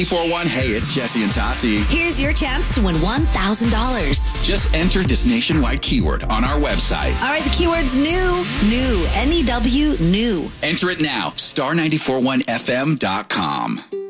941, hey, it's Jesse and Tati. Here's your chance to win $1,000. Just enter this nationwide keyword on our website. All right, the keyword's new. New. N-E-W, new. Enter it now. Star941fm.com.